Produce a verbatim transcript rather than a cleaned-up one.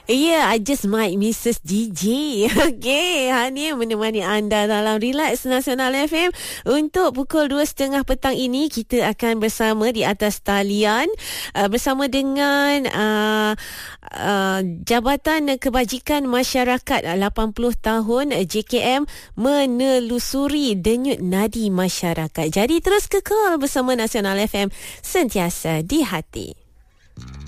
Yeah, I just might Missus D J. Okay, Hani menemani anda dalam Relax Nasional F M. Untuk pukul dua tiga puluh petang ini, kita akan bersama di atas talian uh, bersama dengan uh, uh, Jabatan Kebajikan Masyarakat lapan puluh tahun J K M menelusuri denyut nadi masyarakat. Jadi terus kekal bersama Nasional F M, sentiasa di hati.